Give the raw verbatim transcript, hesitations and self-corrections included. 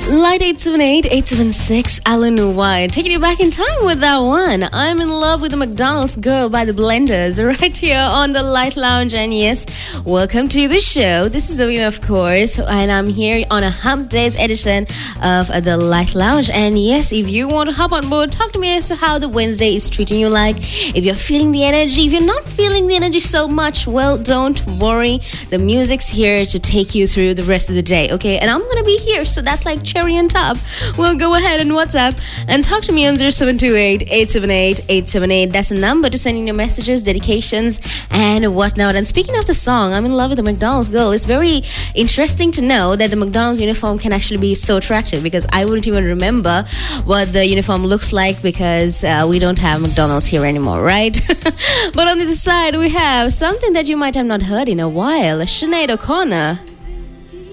Light eight seven eight, eight seven six, Alan White. Taking you back in time with that one. I'm in love with the McDonald's Girl by the Blenders right here on the Light Lounge. And yes, welcome to the show. This is Ovina, of course, and I'm here on a Hump Days edition of the Light Lounge. And yes, if you want to hop on board, talk to me as to how the Wednesday is treating you like. If you're feeling the energy, if you're not feeling the energy so much, well, don't worry. The music's here to take you through the rest of the day, okay? And I'm going to be here, so that's like cherry on top. Well, go ahead and WhatsApp and talk to me on zero seven two eight, eight seven eight, eight seven eight. That's the number to send in your messages, dedications, and whatnot. And speaking of the song, I'm in love with the McDonald's Girl. It's very interesting to know that the McDonald's uniform can actually be so attractive, because I wouldn't even remember what the uniform looks like, because uh, we don't have McDonald's here anymore, right? But on the other side, we have something that you might have not heard in a while, Sinead O'Connor.